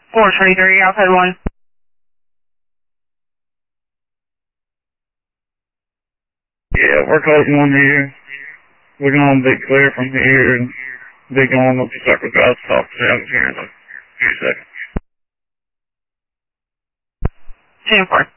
423, outside 1. Yeah, we're closing on here. We're going to be clear from here and be going up to Circle Drive to talk to them here in a few seconds. 10-4.